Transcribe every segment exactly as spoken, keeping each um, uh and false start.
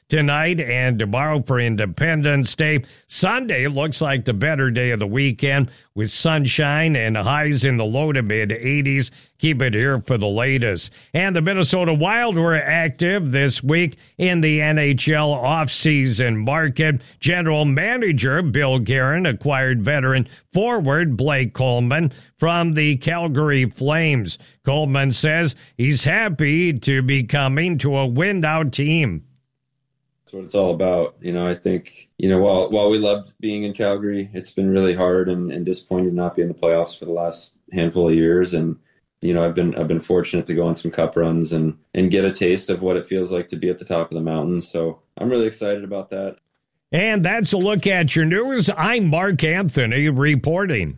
tonight and tomorrow for Independence Day. Sunday looks like the better day of the weekend with sunshine and highs in the low to mid eighties. Keep it here for the latest. And the Minnesota Wild were active this week in the N H L offseason market. General Manager Bill Guerin acquired veteran forward Blake Coleman from the Calgary Flames. Coleman says he's happy to be coming to a win-out team. That's what it's all about. You know, I think, you know, while while we loved being in Calgary, it's been really hard and, and disappointing to not be in the playoffs for the last handful of years. And, you know, I've been I've been fortunate to go on some cup runs and, and get a taste of what it feels like to be at the top of the mountain. So I'm really excited about that. And that's a look at your news. I'm Mark Anthony reporting.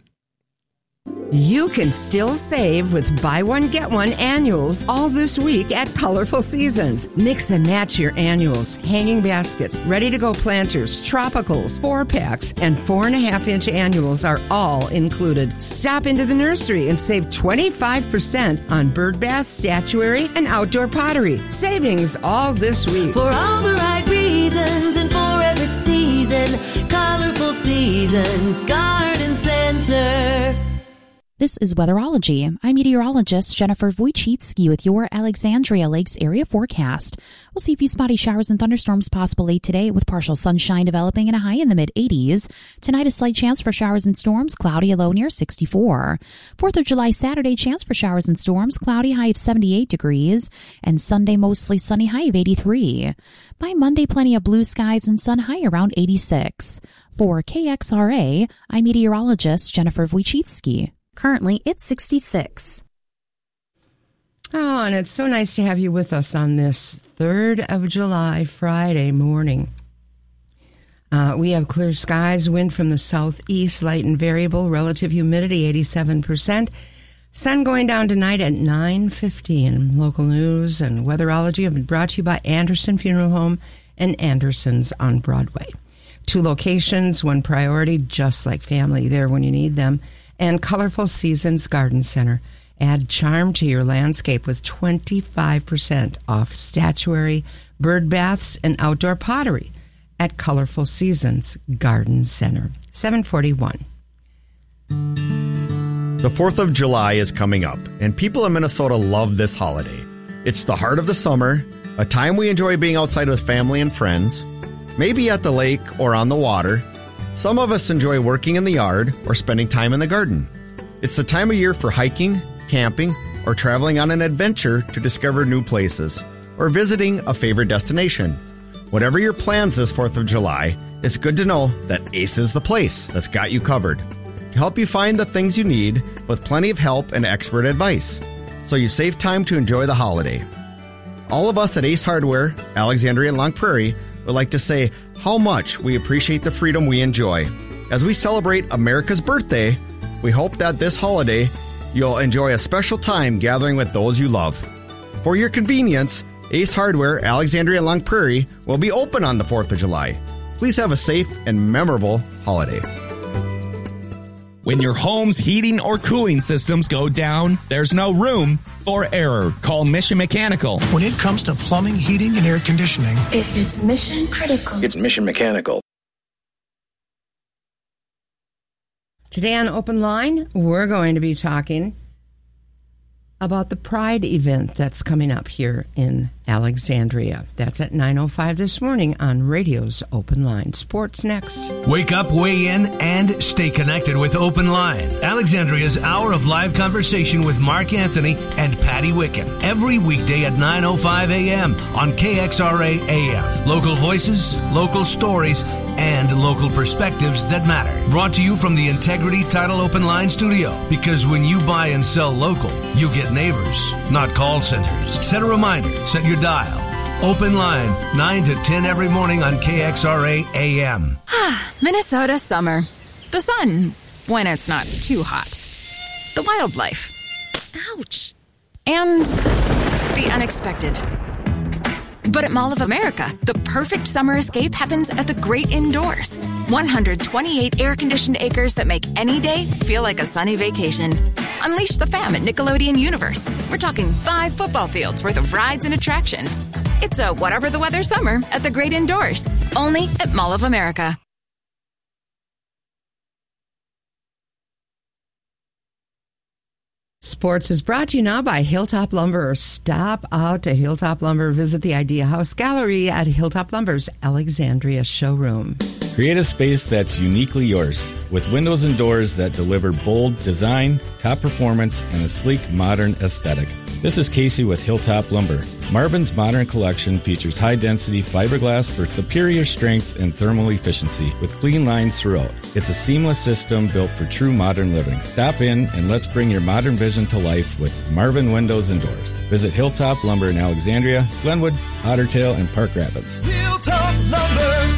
You can still save with buy one, get one annuals all this week at Colorful Seasons. Mix and match your annuals, hanging baskets, ready-to-go planters, tropicals, four-packs, and four and a half inch annuals are all included. Stop into the nursery and save twenty-five percent on bird bath, statuary, and outdoor pottery. Savings all this week. For all the right reasons and for every season, Colorful Seasons Garden Center. This is Weatherology. I'm meteorologist Jennifer Wojcicki with your Alexandria Lakes area forecast. We'll see a few spotty showers and thunderstorms possible late today with partial sunshine developing and a high in the mid eighties. Tonight, a slight chance for showers and storms, cloudy, a low near sixty-four. fourth of July Saturday, chance for showers and storms, cloudy, high of seventy-eight degrees. And Sunday, mostly sunny, high of eighty-three. By Monday, plenty of blue skies and sun, high around eighty-six. For K X R A, I'm meteorologist Jennifer Wojcicki. Currently, it's sixty-six. Oh, and it's so nice to have you with us on this third of July Friday morning. Uh, we have clear skies, wind from the southeast, light and variable, relative humidity eighty-seven percent. Sun going down tonight at nine fifteen. Local news and weatherology have been brought to you by Anderson Funeral Home and Anderson's on Broadway. Two locations, one priority, just like family there when you need them. And Colorful Seasons Garden Center. Add charm to your landscape with twenty-five percent off statuary, bird baths, and outdoor pottery at Colorful Seasons Garden Center. seven forty-one. The fourth of July is coming up, and people in Minnesota love this holiday. It's the heart of the summer, a time we enjoy being outside with family and friends, maybe at the lake or on the water. Some of us enjoy working in the yard or spending time in the garden. It's the time of year for hiking, camping, or traveling on an adventure to discover new places, or visiting a favorite destination. Whatever your plans this fourth of July, it's good to know that Ace is the place that's got you covered to help you find the things you need with plenty of help and expert advice, so you save time to enjoy the holiday. All of us at Ace Hardware, Alexandria and Long Prairie, would like to say how much we appreciate the freedom we enjoy. As we celebrate America's birthday, we hope that this holiday you'll enjoy a special time gathering with those you love. For your convenience, Ace Hardware, Alexandria and Long Prairie will be open on the fourth of July. Please have a safe and memorable holiday. When your home's heating or cooling systems go down, there's no room for error. Call Mission Mechanical. When it comes to plumbing, heating, and air conditioning, if it's mission critical, it's Mission Mechanical. Today on Open Line, we're going to be talking about the Pride event that's coming up here in Alexandria. That's at nine oh five this morning on radio's Open Line. Sports next. Wake up, weigh in, and stay connected with Open Line. Alexandria's hour of live conversation with Mark Anthony and Patty Wicken. Every weekday at nine oh five a.m. on K X R A A M. Local voices, local stories, and local perspectives that matter. Brought to you from the Integrity Title Open Line studio. Because when you buy and sell local, you get neighbors, not call centers. Set a reminder. Set your dial. Open Line, nine to ten every morning on K X R A A M. Minnesota summer. The sun, when it's not too hot. The wildlife. Ouch. And the unexpected. But at Mall of America, the perfect summer escape happens at the great indoors. one hundred twenty-eight air-conditioned acres that make any day feel like a sunny vacation. Unleash the fam at Nickelodeon Universe. We're talking five football fields worth of rides and attractions. It's a whatever the weather summer at the Great Indoors, only at Mall of America. Sports is brought to you now by Hilltop Lumber. Stop out to Hilltop Lumber. Visit the Idea House Gallery at Hilltop Lumber's Alexandria showroom. Create a space that's uniquely yours with windows and doors that deliver bold design, top performance, and a sleek, modern aesthetic. This is Casey with Hilltop Lumber. Marvin's Modern Collection features high-density fiberglass for superior strength and thermal efficiency with clean lines throughout. It's a seamless system built for true modern living. Stop in and let's bring your modern vision to life with Marvin Windows and Doors. Visit Hilltop Lumber in Alexandria, Glenwood, Otter Tail, and Park Rapids. Hilltop Lumber.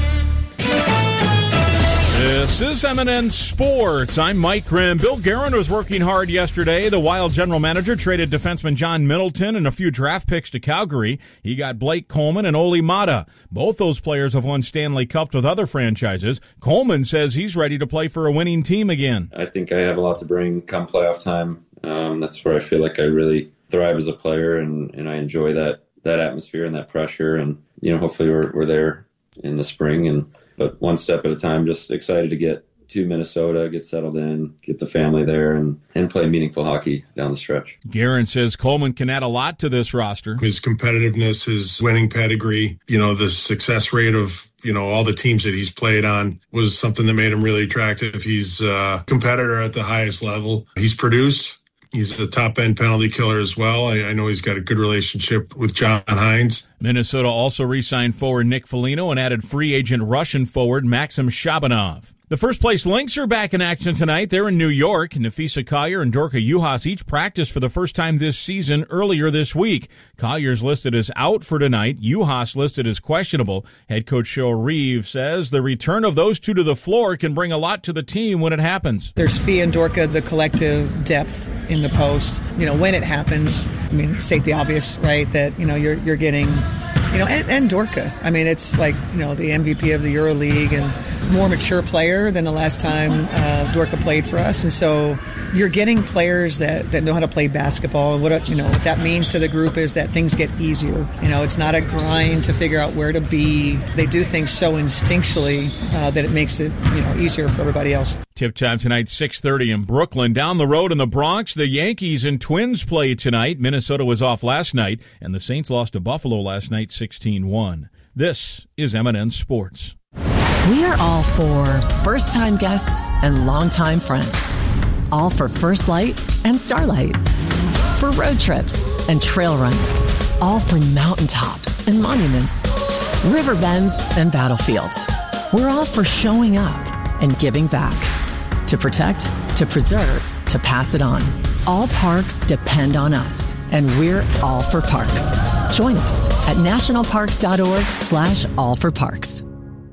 This is M and N Sports. I'm Mike Grimm. Bill Guerin was working hard yesterday. The Wild general manager traded defenseman John Middleton and a few draft picks to Calgary. He got Blake Coleman and Ole Mata. Both those players have won Stanley Cups with other franchises. Coleman says he's ready to play for a winning team again. I think I have a lot to bring come playoff time. Um, that's where I feel like I really thrive as a player, and, and I enjoy that that atmosphere and that pressure. And, you know, hopefully we're, we're there in the spring. And But one step at a time, just excited to get to Minnesota, get settled in, get the family there, and, and play meaningful hockey down the stretch. Guerin says Coleman can add a lot to this roster. His competitiveness, his winning pedigree, you know, the success rate of, you know, all the teams that he's played on was something that made him really attractive. He's a competitor at the highest level. He's produced. He's a top-end penalty killer as well. I, I know he's got a good relationship with John Hines. Minnesota also re-signed forward Nick Foligno and added free agent Russian forward Maxim Shabanov. The first-place Lynx are back in action tonight. They're in New York. Nafisa Collier and Dorka Juhas each practiced for the first time this season earlier this week. Collier's listed as out for tonight. Juhas listed as questionable. Head coach Cheryl Reeve says the return of those two to the floor can bring a lot to the team when it happens. There's Fee and Dorka, the collective depth in the post. You know, when it happens, I mean, state the obvious, right, that, you know, you're you're getting, you know, and, and Dorka. I mean, it's like, you know, the M V P of the EuroLeague and more mature player than the last time uh, Dorka played for us. And so you're getting players that, that know how to play basketball. And what, you know, what that means to the group is that things get easier. You know, it's not a grind to figure out where to be. They do things so instinctually uh, that it makes it, you know, easier for everybody else. Tip time tonight, six thirty in Brooklyn. Down the road in the Bronx, the Yankees and Twins play tonight. Minnesota was off last night, and the Saints lost to Buffalo last night sixteen one. This is M and N Sports. We are all for first-time guests and longtime friends. All for First Light and Starlight. For road trips and trail runs. All for mountaintops and monuments. River bends and battlefields. We're all for showing up and giving back. To protect, to preserve, to pass it on. All parks depend on us, and we're all for parks. Join us at nationalparks.org slash all for parks.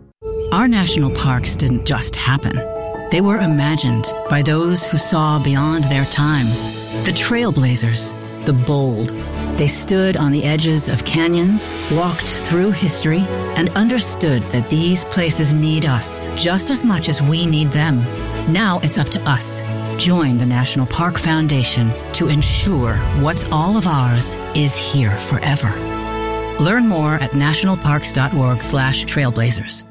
Our national parks didn't just happen. They were imagined by those who saw beyond their time. The trailblazers, the bold. They stood on the edges of canyons, walked through history, and understood that these places need us just as much as we need them. Now it's up to us. Join the National Park Foundation to ensure what's all of ours is here forever. Learn more at nationalparks.org slash trailblazers.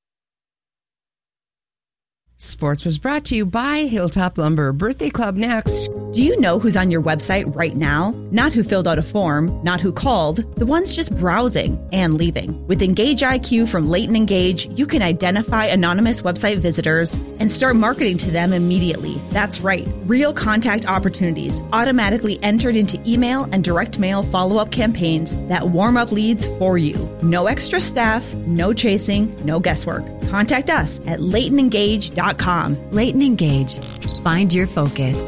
Sports was brought to you by Hilltop Lumber. Birthday Club next. Do you know who's on your website right now? Not who filled out a form, not who called, the ones just browsing and leaving. With Engage I Q from Leighton Engage, you can identify anonymous website visitors and start marketing to them immediately. That's right, real contact opportunities automatically entered into email and direct mail follow-up campaigns that warm up leads for you. No extra staff, no chasing, no guesswork. Contact us at leighton engage dot com. Leighton Engage. Find your focus.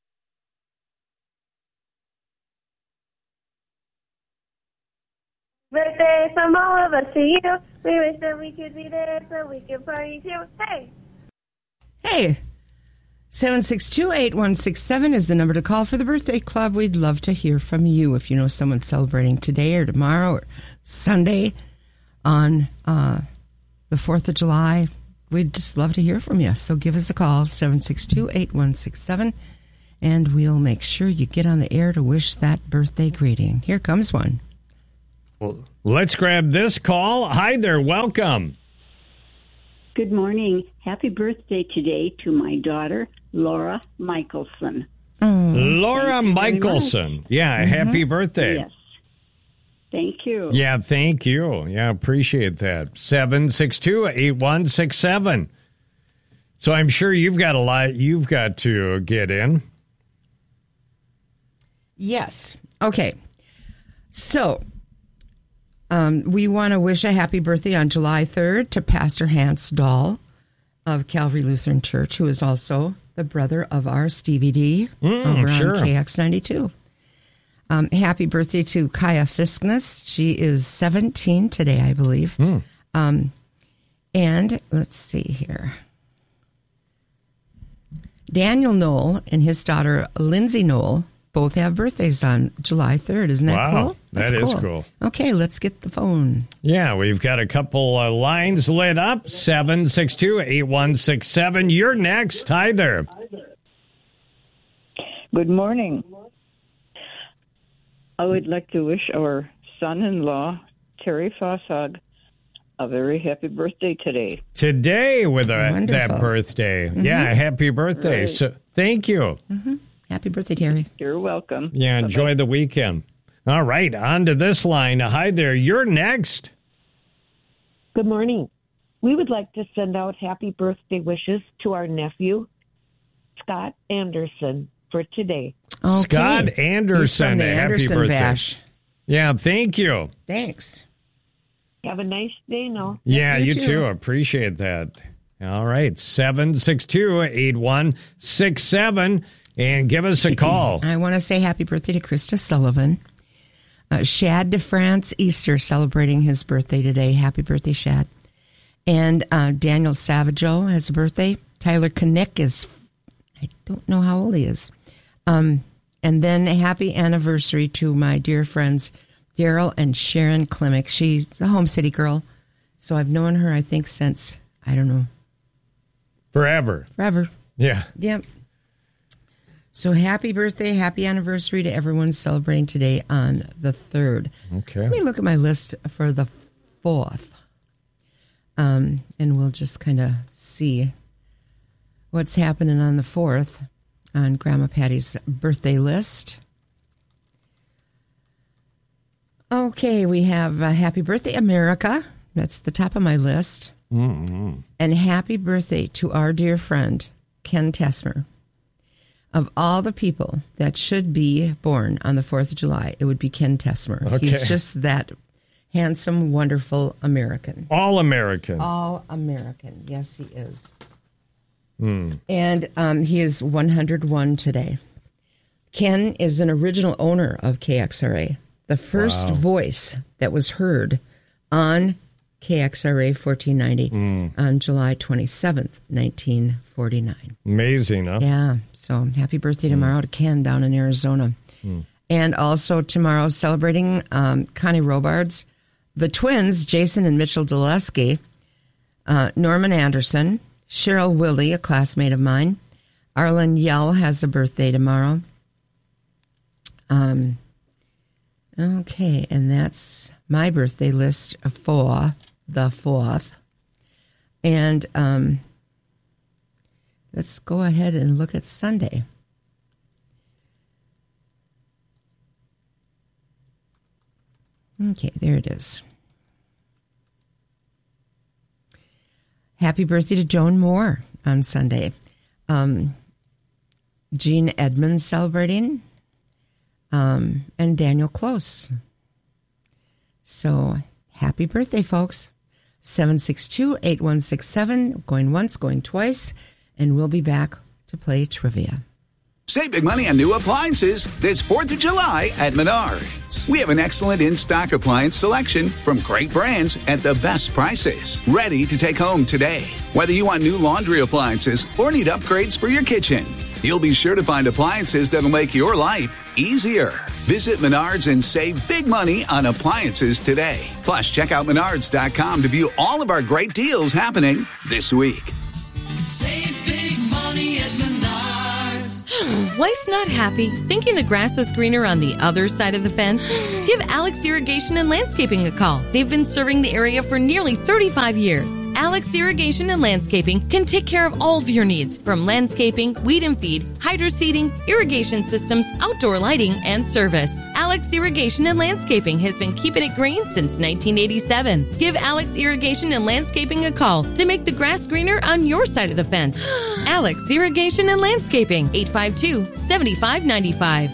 Birthday from all of us to you. We wish that we could be there so we can party too. Hey! Hey! seven six two, eight one six seven is the number to call for the Birthday Club. We'd love to hear from you if you know someone celebrating today or tomorrow or Sunday on uh, the fourth of July. We'd just love to hear from you. So give us a call, seven six two, eight one six seven, and we'll make sure you get on the air to wish that birthday greeting. Here comes one. Well, let's grab this call. Hi there. Welcome. Good morning. Happy birthday today to my daughter, Laura Michelson. Mm. Laura Michelson. Yeah, mm-hmm. Happy birthday. Yes. Thank you. Yeah, thank you. Yeah, appreciate that. seven six two, eight one six seven. So I'm sure you've got a lot you've got to get in. Yes. Okay. So um, we want to wish a happy birthday on July third to Pastor Hans Dahl of Calvary Lutheran Church, who is also the brother of our Stevie D mm, over sure. on K X ninety-two. Um, happy birthday to Kaya Fiskness. She is seventeen today, I believe. Mm. Um, and let's see here. Daniel Knoll and his daughter Lindsay Knoll both have birthdays on July third. Isn't that wow, cool? That's that cool. is cool. Okay, let's get the phone. Yeah, we've got a couple uh, lines lit up. seven six two, eight one six seven. You're next. Hi there. Good morning. I would like to wish our son-in-law, Terry Fossog, a very happy birthday today. Today with a, Wonderful. that birthday. Mm-hmm. Yeah, happy birthday. Right. So thank you. Mm-hmm. Happy birthday, Terry. You're welcome. Yeah, enjoy Bye-bye. the weekend. All right, on to this line. Hi there. You're next. Good morning. We would like to send out happy birthday wishes to our nephew, Scott Anderson, for today. Okay. Scott Anderson. He's from the happy Anderson birthday. Bash. Yeah, thank you. Thanks. Have a nice day now. Yeah, you you, too. too. Appreciate that. All right, seven six two, eight one six seven, and give us a call. I want to say happy birthday to Krista Sullivan. Uh, Shad DeFrance Easter celebrating his birthday today. Happy birthday, Shad. And uh, Daniel Savageau has a birthday. Tyler Knick is, I don't know how old he is. Um, and then a happy anniversary to my dear friends Daryl and Sharon Klimek. She's a home city girl, so I've known her, I think, since, I don't know. Forever. Forever. Yeah. Yep. So happy birthday, happy anniversary to everyone celebrating today on the third. Okay. Let me look at my list for the fourth. Um, and we'll just kind of see what's happening on the fourth on Grandma Patty's birthday list. Okay, we have uh, Happy Birthday, America. That's the top of my list. Mm-hmm. And happy birthday to our dear friend, Ken Tessmer. Of all the people that should be born on the fourth of July, it would be Ken Tessmer. Okay. He's just that handsome, wonderful American. All American. All American. Yes, he is. Mm. And um, he is one hundred one today. Ken is an original owner of K X R A, the first Wow. voice that was heard on K X R A fourteen ninety Mm. on July twenty-seventh, nineteen forty-nine. Amazing, huh? Yeah, so happy birthday tomorrow to Ken down in Arizona. Mm. And also tomorrow celebrating um, Connie Robards, the twins, Jason and Mitchell Dulesky, uh, Norman Anderson, Cheryl Willie, a classmate of mine. Arlen Yell has a birthday tomorrow. Um, okay, and that's my birthday list for the fourth. And um, let's go ahead and look at Sunday. Okay, there it is. Happy birthday to Joan Moore on Sunday. Um, Gene Edmonds celebrating. Um, and Daniel Close. So, happy birthday, folks. seven six two, eight one six seven, going once, going twice, and we'll be back to play trivia. Save big money on new appliances this fourth of July at Menards. We have an excellent in-stock appliance selection from great brands at the best prices. Ready to take home today. Whether you want new laundry appliances or need upgrades for your kitchen, you'll be sure to find appliances that'll make your life easier. Visit Menards and save big money on appliances today. Plus, check out Menards dot com to view all of our great deals happening this week. Save big money at Menards. Wife not happy? Thinking the grass is greener on the other side of the fence? Give Alex Irrigation and Landscaping a call. They've been serving the area for nearly thirty-five years. Alex Irrigation and Landscaping can take care of all of your needs, from landscaping, weed and feed, hydro seeding, irrigation systems, outdoor lighting, and service. Alex Irrigation and Landscaping has been keeping it green since nineteen eighty-seven. Give Alex Irrigation and Landscaping a call to make the grass greener on your side of the fence. Alex Irrigation and Landscaping, eight five two, seven five nine five.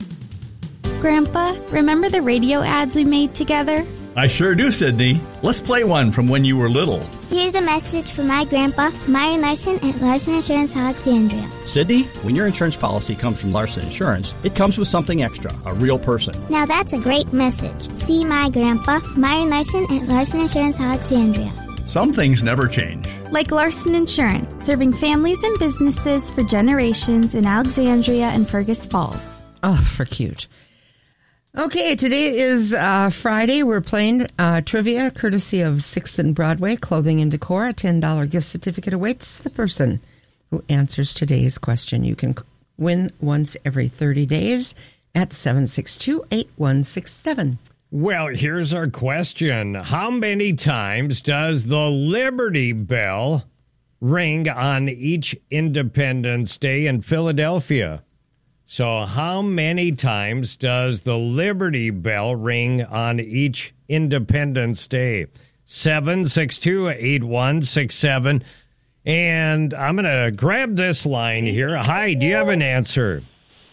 Grandpa, remember the radio ads we made together? I sure do, Sydney. Let's play one from when you were little. Here's a message from my grandpa, Myron Larson at Larson Insurance Alexandria. Sydney, when your insurance policy comes from Larson Insurance, it comes with something extra, a real person. Now that's a great message. See my grandpa, Myron Larson at Larson Insurance Alexandria. Some things never change. Like Larson Insurance, serving families and businesses for generations in Alexandria and Fergus Falls. Oh, for cute. Okay, today is uh, Friday. We're playing uh, trivia courtesy of sixth and Broadway Clothing and Decor. A ten dollars gift certificate awaits the person who answers today's question. You can win once every thirty days at seven six two, eight one six seven. Well, here's our question. How many times does the Liberty Bell ring on each Independence Day in Philadelphia? So how many times does the Liberty Bell ring on each Independence Day? seven six two, eight one six seven. And I'm going to grab this line here. Hi, do you have an answer?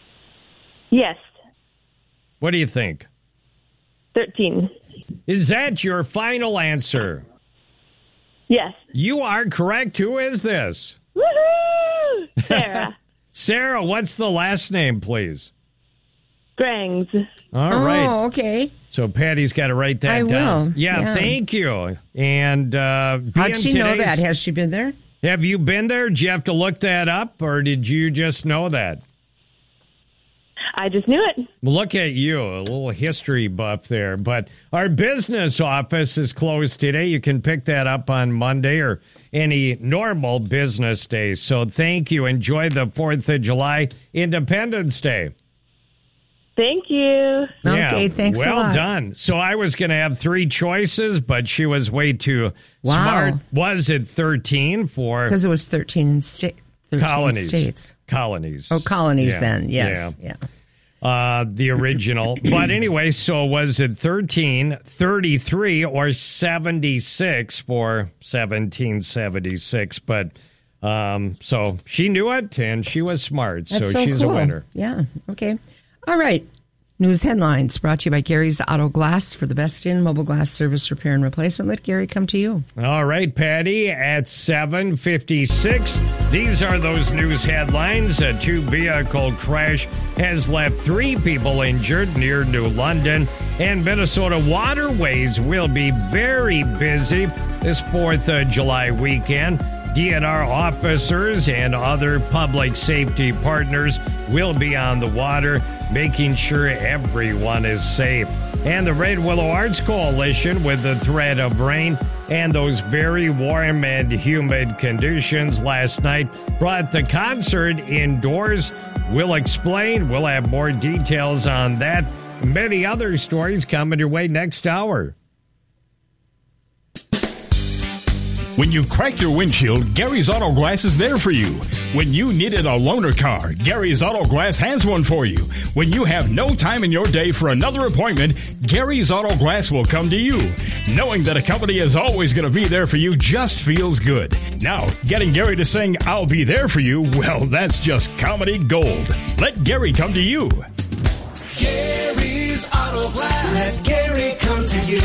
Yes. What do you think? thirteen. Is that your final answer? Yes. You are correct. Who is this? Woohoo! Sarah. Sarah, what's the last name, please? Grangs. All right. Oh, okay. So Patty's got to write that I down. will. Yeah, Yeah. thank you. And uh, How'd she know today's- that? Has she been there? Have you been there? Did you have to look that up, or did you just know that? I just knew it. Look at you, a little history buff there. But our business office is closed today. You can pick that up on Monday or any normal business day. So thank you. Enjoy the fourth of July, Independence Day. Thank you. Okay, thanks a well lot. done. So I was going to have three choices, but she was way too Wow. smart. Was it thirteen for Because it was thirteen, sta- thirteen colonies? states. Colonies. Oh, colonies Yeah, then. Yes. yeah. Yeah. Uh, the original. But anyway, so was it thirteen, thirty-three, or seventy-six for seventeen seventy-six? But um, so she knew it, and she was smart, That's so, so she's cool. a winner. Yeah. Okay. All right. News headlines brought to you by Gary's Auto Glass for the best in mobile glass service repair and replacement. Let Gary come to you. All right, Patty, at seven fifty-six, these are those news headlines. A two-vehicle crash has left three people injured near New London, and Minnesota waterways will be very busy this fourth of July weekend. D N R officers and other public safety partners will be on the water, making sure everyone is safe. And the Red Willow Arts Coalition, with the threat of rain and those very warm and humid conditions last night, brought the concert indoors. We'll explain. We'll have more details on that. Many other stories coming your way next hour. When you crack your windshield, Gary's Auto Glass is there for you. When you needed a loaner car, Gary's Auto Glass has one for you. When you have no time in your day for another appointment, Gary's Auto Glass will come to you. Knowing that a company is always going to be there for you just feels good. Now, getting Gary to sing, "I'll be there for you," well, that's just comedy gold. Let Gary come to you. Gary's Auto Glass. Let Gary come to you.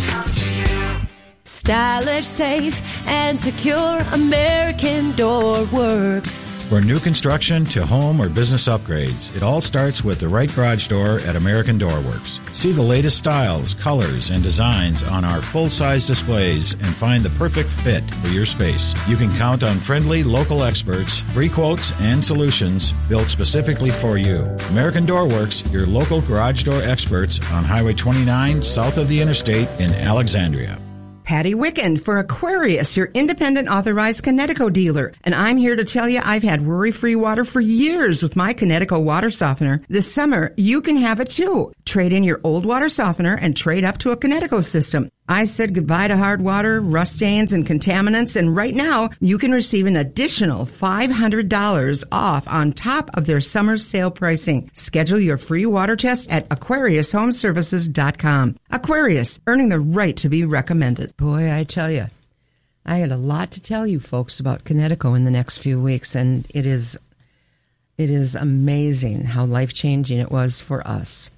Stylish, safe, and secure American Door Works. For new construction to home or business upgrades, it all starts with the right garage door at American Door Works. See the latest styles, colors, and designs on our full-size displays and find the perfect fit for your space. You can count on friendly local experts, free quotes, and solutions built specifically for you. American Door Works, your local garage door experts on Highway twenty-nine south of the interstate in Alexandria. Patty Wickend for Aquarius, your independent authorized Connecticut dealer. And I'm here to tell you I've had worry-free water for years with my Connecticut water softener. This summer, you can have it too. Trade in your old water softener and trade up to a Connecticut system. I said goodbye to hard water, rust stains, and contaminants, and right now you can receive an additional five hundred dollars off on top of their summer sale pricing. Schedule your free water test at aquarius home services dot com. Aquarius, earning the right to be recommended. Boy, I tell you, I had a lot to tell you folks about Connecticut in the next few weeks, and it is, it is amazing how life-changing it was for us.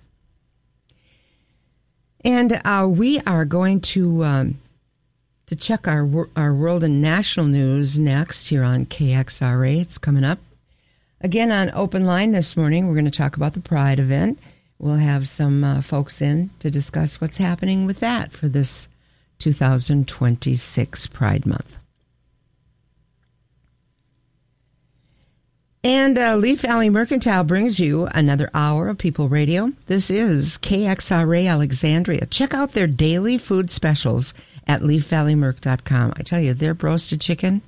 And uh, we are going to um, to check our our world and national news next here on K X R A. It's coming up. Again, on Open Line this morning, we're going to talk about the Pride event. We'll have some uh, folks in to discuss what's happening with that for this two thousand twenty-six Pride Month. And uh, Leaf Valley Mercantile brings you another hour of People Radio. This is K X R A Alexandria. Check out their daily food specials at leaf valley merc dot com. I tell you, their roasted chicken,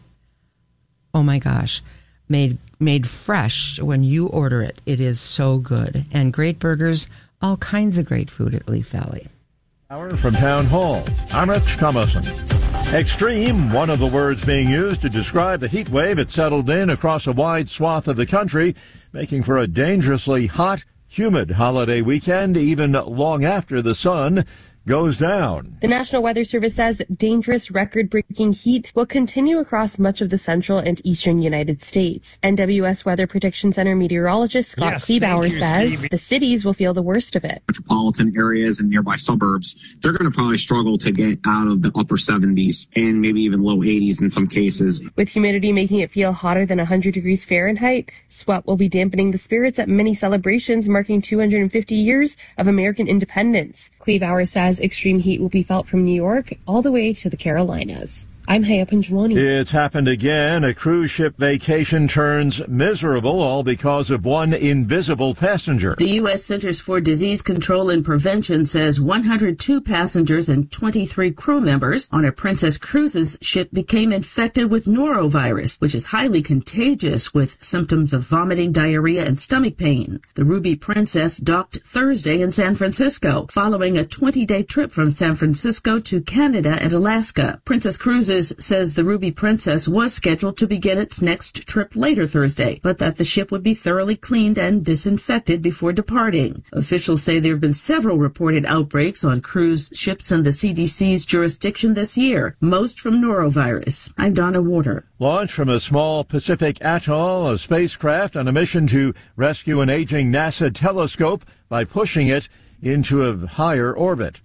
oh my gosh, made made fresh when you order it. It is so good. And great burgers, all kinds of great food at Leaf Valley. Hour from Town Hall. I'm Rich Thomason. Extreme, one of the words being used to describe the heat wave that settled in across a wide swath of the country, making for a dangerously hot, humid holiday weekend, even long after the sun goes down. The National Weather Service says dangerous record-breaking heat will continue across much of the central and eastern United States. N W S Weather Prediction Center meteorologist Scott yes, Kleebauer you, says Stevie. the cities will feel the worst of it. Metropolitan areas and nearby suburbs, they're going to probably struggle to get out of the upper seventies and maybe even low eighties in some cases. With humidity making it feel hotter than one hundred degrees Fahrenheit, sweat will be dampening the spirits at many celebrations marking two hundred fifty years of American independence. Kleebauer says extreme heat will be felt from New York all the way to the Carolinas. I'm Haya Panjwani. It's happened again. A cruise ship vacation turns miserable, all because of one invisible passenger. The U S Centers for Disease Control and Prevention says one hundred two passengers and twenty-three crew members on a Princess Cruises ship became infected with norovirus, which is highly contagious with symptoms of vomiting, diarrhea, and stomach pain. The Ruby Princess docked Thursday in San Francisco, following a twenty-day trip from San Francisco to Canada and Alaska. Princess Cruises says the Ruby Princess was scheduled to begin its next trip later Thursday, but that the ship would be thoroughly cleaned and disinfected before departing. Officials say there have been several reported outbreaks on cruise ships in the C D C's jurisdiction this year, most from norovirus. I'm Donna Warder. Launched from a small Pacific atoll, a spacecraft on a mission to rescue an aging NASA telescope by pushing it into a higher orbit.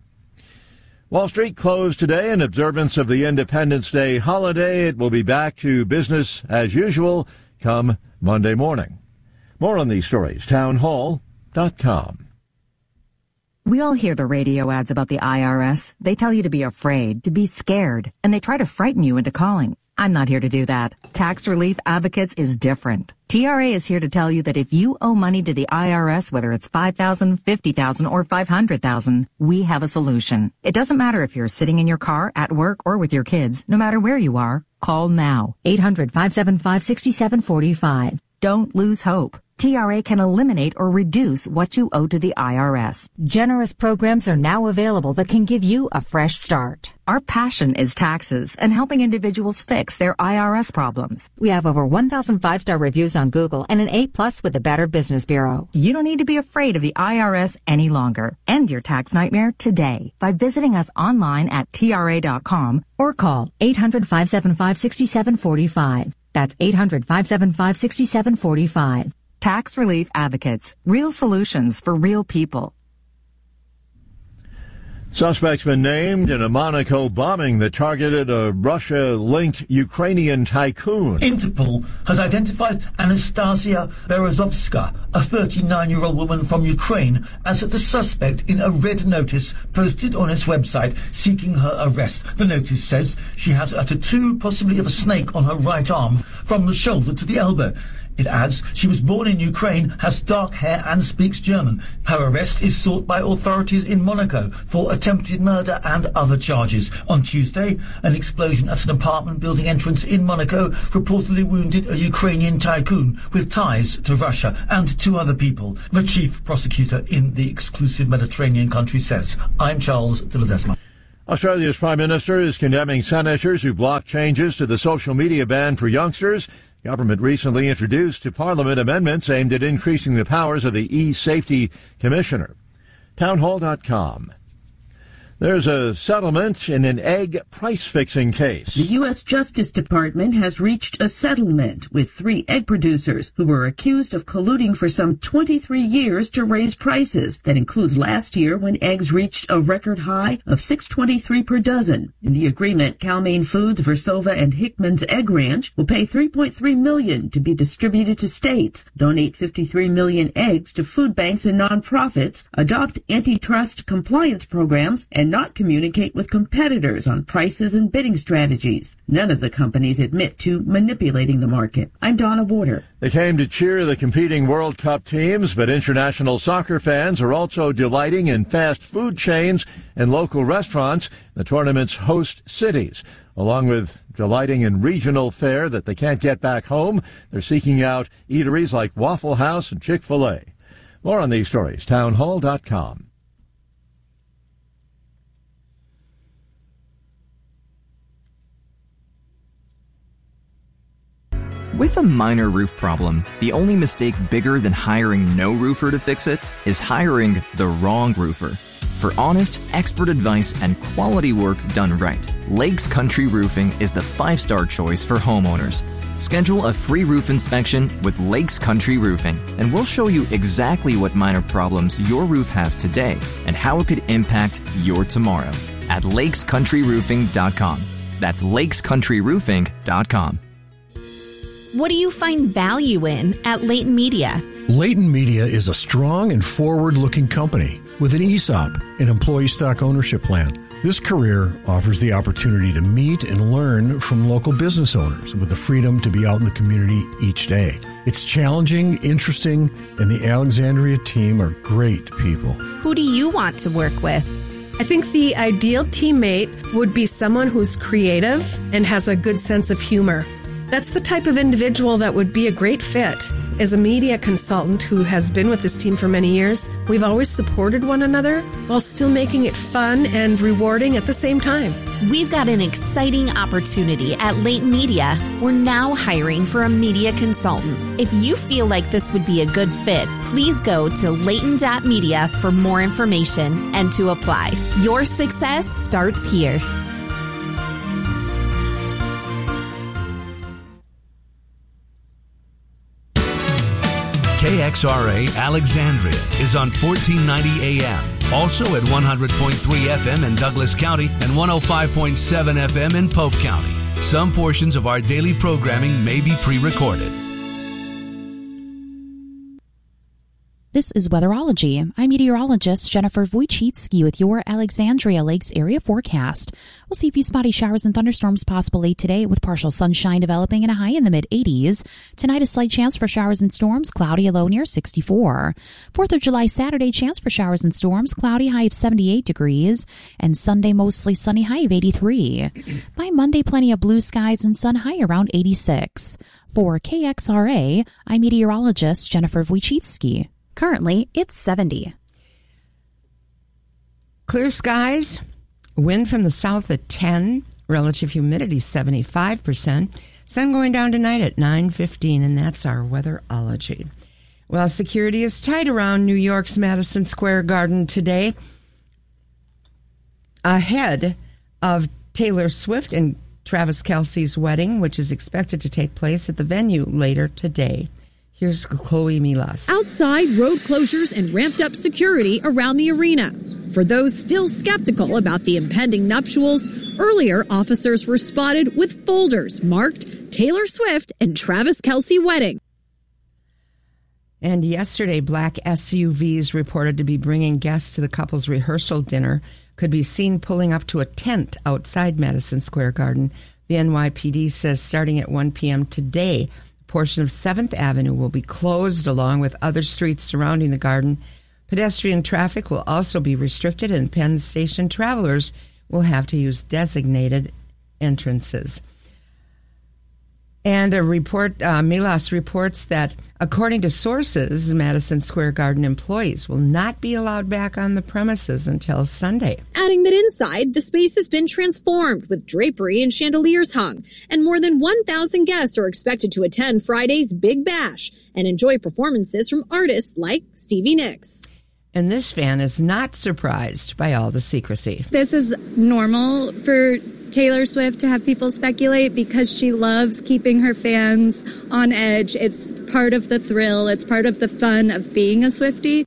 Wall Street closed today in observance of the Independence Day holiday. It will be back to business as usual come Monday morning. More on these stories, town hall dot com. We all hear the radio ads about the I R S. They tell you to be afraid, to be scared, and they try to frighten you into calling. I'm not here to do that. Tax Relief Advocates is different. T R A is here to tell you that if you owe money to the I R S, whether it's five thousand dollars, fifty thousand dollars, or five hundred thousand dollars, we have a solution. It doesn't matter if you're sitting in your car, at work, or with your kids. No matter where you are, call now. eight hundred, five seven five, six seven four five. Don't lose hope. T R A can eliminate or reduce what you owe to the I R S. Generous programs are now available that can give you a fresh start. Our passion is taxes and helping individuals fix their I R S problems. We have over one thousand five-star reviews on Google and an A plus with the Better Business Bureau. You don't need to be afraid of the I R S any longer. End your tax nightmare today by visiting us online at T R A dot com or call eight hundred, five seven five, six seven four five. That's eight hundred, five seven five, six seven four five. Tax Relief Advocates. Real solutions for real people. Suspects been named in a Monaco bombing that targeted a Russia-linked Ukrainian tycoon. Interpol has identified Anastasia Berezovska, a thirty-nine-year-old woman from Ukraine, as the suspect in a red notice posted on its website seeking her arrest. The notice says she has a tattoo, possibly of a snake, on her right arm from the shoulder to the elbow. It adds she was born in Ukraine, has dark hair and speaks German. Her arrest is sought by authorities in Monaco for attempted murder and other charges. On Tuesday, an explosion at an apartment building entrance in Monaco reportedly wounded a Ukrainian tycoon with ties to Russia and two other people, the chief prosecutor in the exclusive Mediterranean country says. I'm Charles de Ledesma. Australia's Prime Minister is condemning senators who block changes to the social media ban for youngsters. Government recently introduced to Parliament amendments aimed at increasing the powers of the e-Safety Commissioner. Townhall dot com. There's a settlement in an egg price-fixing case. The U S Justice Department has reached a settlement with three egg producers who were accused of colluding for some twenty-three years to raise prices. That includes last year when eggs reached a record high of six dollars and twenty-three cents per dozen. In the agreement, Cal-Maine Foods, Versova, and Hickman's Egg Ranch will pay three point three million dollars to be distributed to states, donate fifty-three million eggs to food banks and nonprofits, adopt antitrust compliance programs, and not communicate with competitors on prices and bidding strategies. None of the companies admit to manipulating the market. I'm Donna Warder. They came to cheer the competing World Cup teams, but international soccer fans are also delighting in fast food chains and local restaurants, the tournament's host cities. Along with delighting in regional fare that they can't get back home, they're seeking out eateries like Waffle House and Chick-fil-A. More on these stories, townhall dot com. With a minor roof problem, the only mistake bigger than hiring no roofer to fix it is hiring the wrong roofer. For honest, expert advice and quality work done right, Lakes Country Roofing is the five-star choice for homeowners. Schedule a free roof inspection with Lakes Country Roofing, and we'll show you exactly what minor problems your roof has today and how it could impact your tomorrow at lakes country roofing dot com. That's lakes country roofing dot com. What do you find value in at Leighton Media? Leighton Media is a strong and forward-looking company with an E S O P, an employee stock ownership plan. This career offers the opportunity to meet and learn from local business owners with the freedom to be out in the community each day. It's challenging, interesting, and the Alexandria team are great people. Who do you want to work with? I think the ideal teammate would be someone who's creative and has a good sense of humor. That's the type of individual that would be a great fit. As a media consultant who has been with this team for many years, we've always supported one another while still making it fun and rewarding at the same time. We've got an exciting opportunity at Leighton Media. We're now hiring for a media consultant. If you feel like this would be a good fit, please go to leighton dot media for more information and to apply. Your success starts here. K X R A Alexandria is on fourteen ninety A M, also at one hundred point three F M in Douglas County and one oh five point seven F M in Pope County. Some portions of our daily programming may be pre-recorded. This is Weatherology. I'm meteorologist Jennifer Wojcicki with your Alexandria Lakes area forecast. We'll see a few spotty showers and thunderstorms possible late today with partial sunshine developing and a high in the mid eighties. Tonight, a slight chance for showers and storms, cloudy, a low near sixty-four. fourth of July Saturday, chance for showers and storms, cloudy, high of seventy-eight degrees. And Sunday, mostly sunny, high of eighty-three. By Monday, plenty of blue skies and sun, high around eighty-six. For K X R A, I'm meteorologist Jennifer Wojcicki. Currently, it's seventy. Clear skies, wind from the south at ten, relative humidity seventy-five percent, sun going down tonight at nine fifteen, and that's our weatherology. Well, security is tight around New York's Madison Square Garden today, ahead of Taylor Swift and Travis Kelce's wedding, which is expected to take place at the venue later today. Here's Chloe Milas. Outside, road closures and ramped up security around the arena. For those still skeptical about the impending nuptials, earlier officers were spotted with folders marked Taylor Swift and Travis Kelce wedding. And yesterday, black S U Vs reported to be bringing guests to the couple's rehearsal dinner could be seen pulling up to a tent outside Madison Square Garden. The N Y P D says starting at one p.m. today, portion of seventh Avenue will be closed along with other streets surrounding the garden. Pedestrian traffic will also be restricted, and Penn Station travelers will have to use designated entrances. And a report, uh, Milas reports that, according to sources, Madison Square Garden employees will not be allowed back on the premises until Sunday. Adding that inside, the space has been transformed with drapery and chandeliers hung, and more than one thousand guests are expected to attend Friday's Big Bash and enjoy performances from artists like Stevie Nicks. And this fan is not surprised by all the secrecy. This is normal for Taylor Swift to have people speculate because she loves keeping her fans on edge. It's part of the thrill. It's part of the fun of being a Swiftie.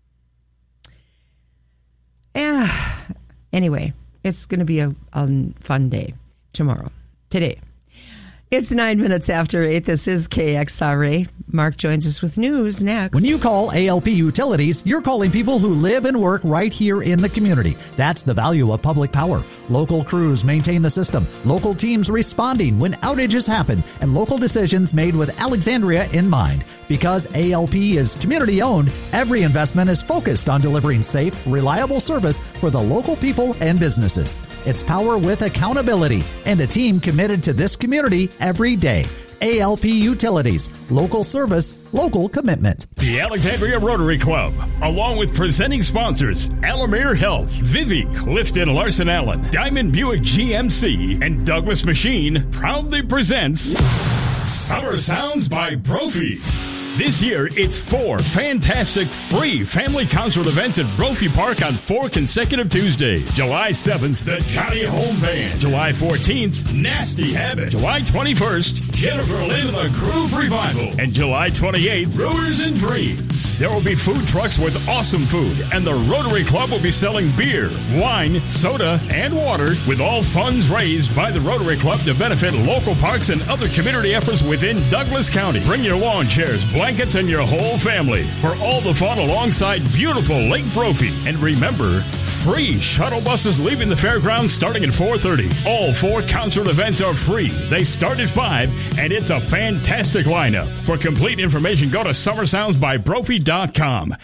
Yeah. Anyway, it's going to be a, a fun day tomorrow, today. It's nine minutes after eight. This is K X R A. Mark joins us with news next. When you call A L P Utilities, you're calling people who live and work right here in the community. That's the value of public power. Local crews maintain the system, local teams responding when outages happen, and local decisions made with Alexandria in mind. Because A L P is community-owned, every investment is focused on delivering safe, reliable service for the local people and businesses. It's power with accountability and a team committed to this community every day. A L P Utilities. Local service, local commitment. The Alexandria Rotary Club, along with presenting sponsors Alamere Health, Vivi, Clifton Larson Allen, Diamond Buick G M C, and Douglas Machine, proudly presents Summer Sounds by Brophy. This year, it's four fantastic free family concert events at Brophy Park on four consecutive Tuesdays. July seventh, the Johnny Home Band. July fourteenth, Nasty Habit. July twenty-first, Jennifer Lynn and the Groove Revival. And July twenty-eighth, Brewers and Dreams. There will be food trucks with awesome food, and the Rotary Club will be selling beer, wine, soda, and water, with all funds raised by the Rotary Club to benefit local parks and other community efforts within Douglas County. Bring your lawn chairs, blankets, and your whole family for all the fun alongside beautiful Lake Brophy. And remember, free shuttle buses leaving the fairgrounds starting at four thirty. All four concert events are free. They start at five, and it's a fantastic lineup. For complete information, go to summer sounds by brophy dot com.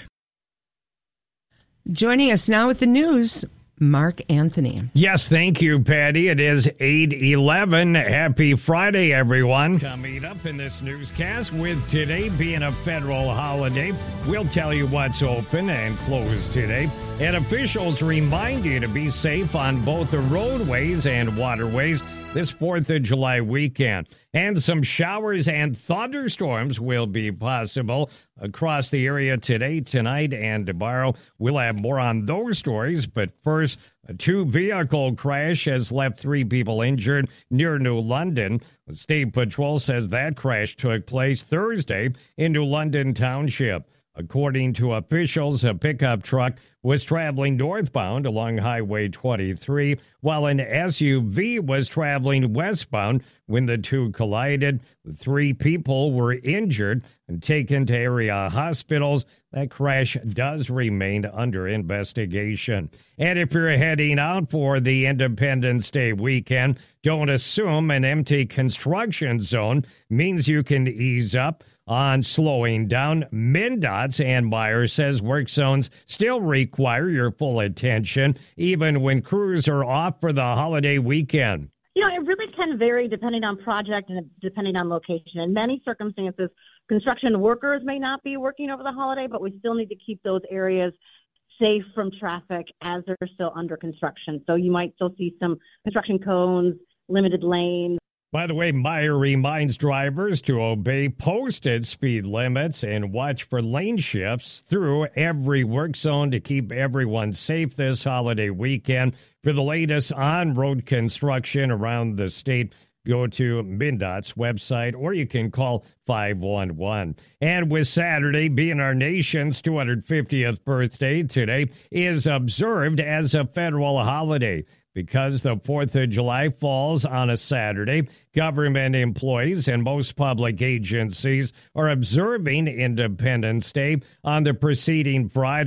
Joining us now with the news, Mark Anthony. Yes, thank you, Patty. It is eight eleven. Happy Friday, everyone. Coming up in this newscast, with today being a federal holiday, we'll tell you what's open and closed today. And officials remind you to be safe on both the roadways and waterways this fourth of July weekend. And some showers and thunderstorms will be possible across the area today, tonight, and tomorrow. We'll have more on those stories, but first, a two-vehicle crash has left three people injured near New London. The State Patrol says that crash took place Thursday in New London Township. According to officials, a pickup truck was traveling northbound along Highway twenty-three, while an S U V was traveling westbound when the two collided. Three people were injured and taken to area hospitals. That crash does remain under investigation. And if you're heading out for the Independence Day weekend, don't assume an empty construction zone means you can ease up on slowing down. MnDOT's Ann Meyer says work zones still require your full attention, even when crews are off for the holiday weekend. You know, it really can vary depending on project and depending on location. In many circumstances, construction workers may not be working over the holiday, but we still need to keep those areas safe from traffic as they're still under construction. So you might still see some construction cones, limited lanes. By the way, Meyer reminds drivers to obey posted speed limits and watch for lane shifts through every work zone to keep everyone safe this holiday weekend. For the latest on road construction around the state, go to MnDOT's website, or you can call five one one. And with Saturday being our nation's two hundred fiftieth birthday, today is observed as a federal holiday. Because the fourth of July falls on a Saturday, government employees and most public agencies are observing Independence Day on the preceding Friday.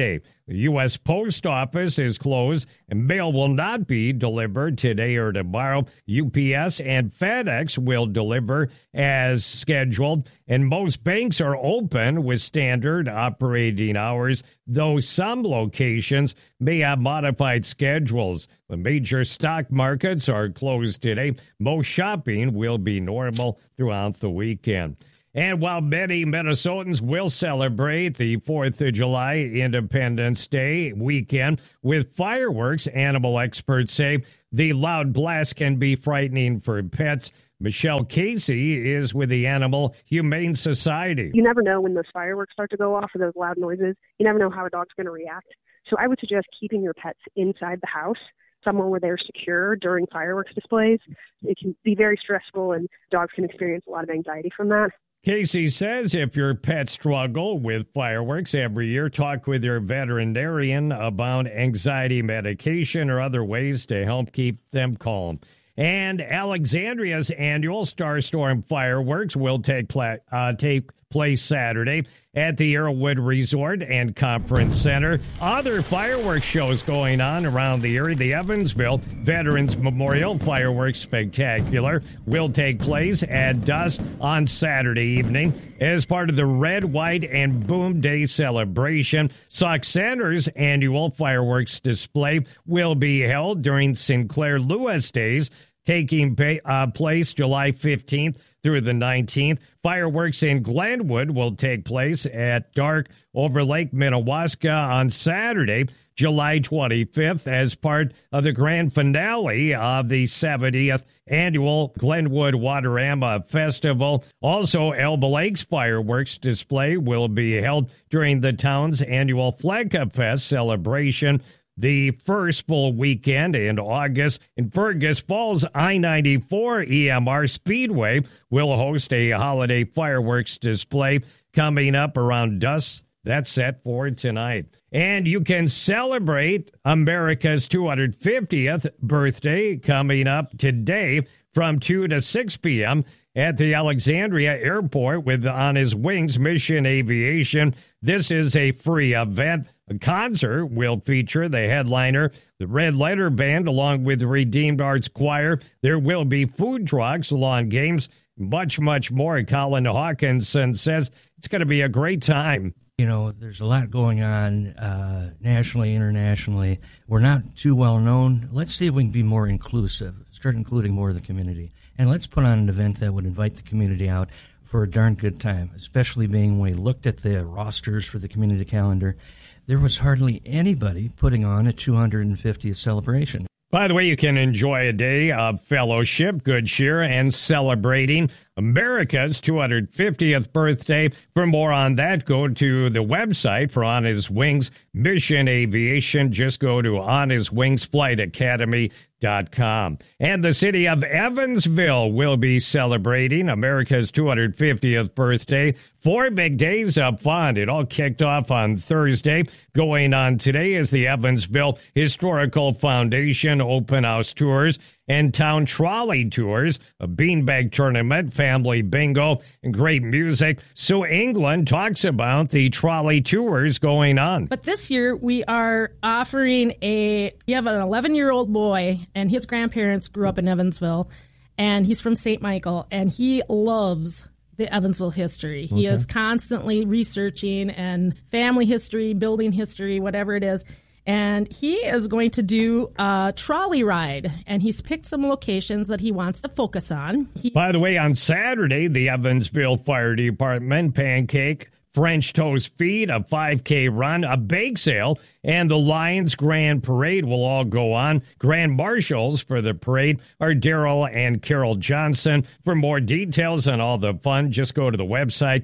The U S Post Office is closed, and mail will not be delivered today or tomorrow. U P S and FedEx will deliver as scheduled, and most banks are open with standard operating hours, though some locations may have modified schedules. The major stock markets are closed today. Most shopping will be normal throughout the weekend. And while many Minnesotans will celebrate the fourth of July Independence Day weekend with fireworks, animal experts say the loud blast can be frightening for pets. Michelle Casey is with the Animal Humane Society. You never know when those fireworks start to go off or those loud noises. You never know how a dog's going to react. So I would suggest keeping your pets inside the house, somewhere where they're secure during fireworks displays. It can be very stressful, and dogs can experience a lot of anxiety from that. Casey says if your pets struggle with fireworks every year, talk with your veterinarian about anxiety medication or other ways to help keep them calm. And Alexandria's annual Starstorm fireworks will take, pla- uh, take place Saturday at the Arrowwood Resort and Conference Center. Other fireworks shows going on around the area. The Evansville Veterans Memorial Fireworks Spectacular will take place at dusk on Saturday evening as part of the Red, White, and Boom Day celebration. Sauk Center's annual fireworks display will be held during Sinclair Lewis Days, taking uh, place July fifteenth through the nineteenth. Fireworks in Glenwood will take place at dark over Lake Minnewaska on Saturday, July twenty-fifth, as part of the grand finale of the seventieth annual Glenwood Waterama Festival. Also, Elba Lake's fireworks display will be held during the town's annual Flecka Fest celebration, the first full weekend in August. In Fergus Falls, I ninety-four E M R Speedway will host a holiday fireworks display coming up around dusk. That's set for tonight. And you can celebrate America's two hundred fiftieth birthday coming up today from two to six p.m. at the Alexandria Airport with On His Wings Mission Aviation. This is a free event. A concert will feature the headliner, the Red Letter Band, along with the Redeemed Arts Choir. There will be food trucks, lawn games, much, much more. Colin Hawkinson says it's going to be a great time. You know, there's a lot going on uh, nationally, internationally. We're not too well known. Let's see if we can be more inclusive, start including more of the community. And let's put on an event that would invite the community out for a darn good time, especially being when we looked at the rosters for the community calendar. There was hardly anybody putting on a two hundred fiftieth celebration. By the way, you can enjoy a day of fellowship, good cheer, and celebrating America's two hundred fiftieth birthday. For more on that, go to the website for On His Wings Mission Aviation. Just go to On His Wings Flight Academy dot com. And the city of Evansville will be celebrating America's two hundred fiftieth birthday. Four big days of fun. It all kicked off on Thursday. Going on today is the Evansville Historical Foundation Open House Tours and Town Trolley Tours, a beanbag tournament, family bingo, and great music. Sue England talks about the trolley tours going on. But this year we are offering a, you have an eleven-year-old boy, and his grandparents grew up in Evansville, and he's from Saint Michael, and he loves the Evansville history. He Okay. is constantly researching and family history, building history, whatever it is. And he is going to do a trolley ride, and he's picked some locations that he wants to focus on. He- By the way, on Saturday, the Evansville Fire Department, pancake, French toast feed, a five K run, a bake sale, and the Lions Grand Parade will all go on. Grand Marshals for the parade are Daryl and Carol Johnson. For more details on all the fun, just go to the website,